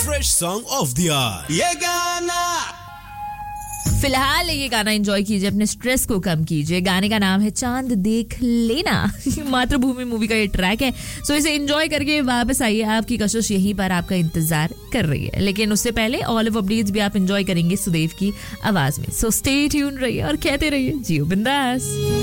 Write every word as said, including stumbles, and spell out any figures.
Fresh song of the our. ये गाना फिलहाल ये गाना एंजॉय कीजिए, अपने स्ट्रेस को कम कीजिए। गाने का नाम है चांद देख लेना। मातृभूमि मूवी का ये ट्रैक है, सो इसे एंजॉय करके वापस आइए। आपकी कशिश यहीं पर आपका इंतजार कर रही है, लेकिन उससे पहले ऑल ऑफ अपडेट्स भी आप एंजॉय करेंगे सुदेव की आवाज में। सो स्टे ट्यून रहिए और कहते रहिए जियो बिंदास।